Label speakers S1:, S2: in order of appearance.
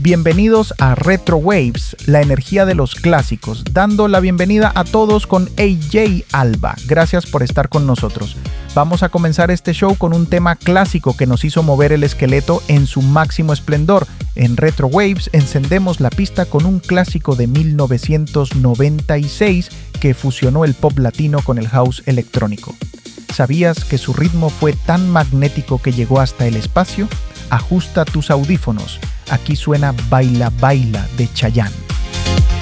S1: Bienvenidos a Retro Waves, la energía de los clásicos, dando la bienvenida a todos con AJ Alba. Gracias por estar con nosotros. Vamos a comenzar este show con un tema clásico que nos hizo mover el esqueleto en su máximo esplendor. En Retro Waves encendemos la pista con un clásico de 1996 que fusionó el pop latino con el house electrónico. ¿Sabías que su ritmo fue tan magnético que llegó hasta el espacio? Ajusta tus audífonos. Aquí suena Baila Baila de Chayanne.